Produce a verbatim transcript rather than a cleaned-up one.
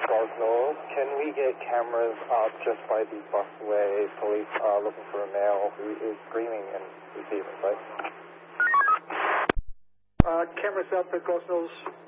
Gosnell. Can we get cameras up just by the busway? Police are looking for a male who is screaming and receiving, right? Uh, cameras up at Gosnell's